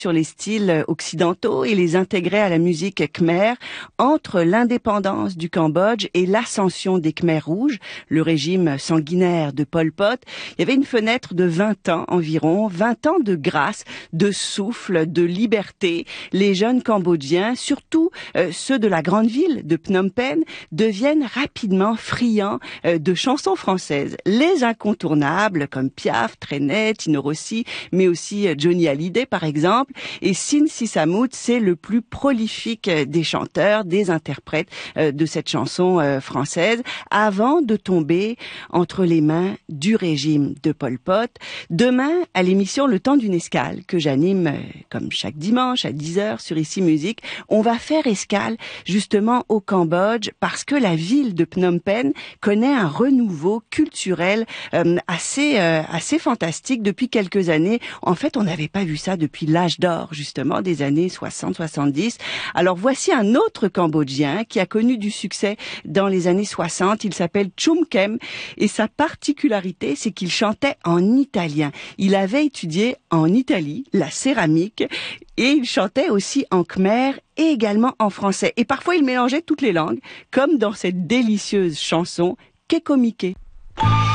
sur les styles occidentaux et les intégrait à la musique khmer entre l'indépendance du Cambodge et l'ascension des Khmers rouges, le régime sanguinaire de Pol Pot. Il y avait une fenêtre de 20 ans environ, 20 ans de grâce, de souffle, de liberté. Les jeunes Cambodgiens, surtout ceux de la grande ville de Phnom Penh, deviennent rapidement friands de chansons françaises. Les incontournables comme Piaf, Trenet, Tino Rossi, mais aussi Johnny Hallyday par exemple. Et Sin Sissamout, c'est le plus prolifique des chanteurs, des interprètes de cette chanson française, avant de tomber entre les mains du régime de Pol Pot. Demain, à l'émission Le Temps d'une escale, que j'anime comme chaque dimanche à 10h sur Ici Musique, on va faire escale justement au Cambodge parce que la ville de Phnom Penh connaît un renouveau culturel assez fantastique depuis quelques années. En fait, on n'avait pas vu ça depuis l'âge d'or, justement, des années 60-70. Alors, voici un autre Cambodgien qui a connu du succès dans les années 60. Il s'appelle Chum Kem et sa particularité, c'est qu'il chantait en italien. Il avait étudié en Italie la céramique et il chantait aussi en khmer et également en français. Et parfois, il mélangeait toutes les langues, comme dans cette délicieuse chanson Kekomike.